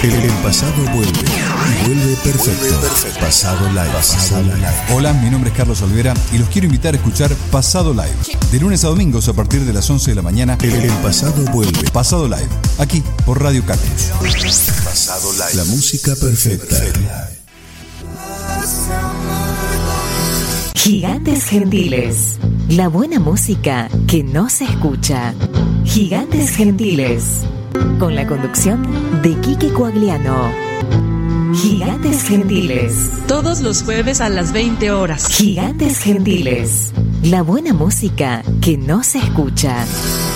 El pasado vuelve y vuelve perfecto. Pasado Live. Hola, mi nombre es Carlos Olvera y los quiero invitar a escuchar Pasado Live. De lunes a domingos a partir de las 11 de la mañana. El pasado vuelve. Pasado Live, aquí por Radio Cactus. Pasado Live. La música perfecta. Gigantes Gentiles. La buena música que no se escucha. Gigantes Gentiles. Con la conducción de Quique Coagliano. Gigantes Gentiles. Todos los jueves a las 20 horas. Gigantes Gentiles. La buena música que no se escucha.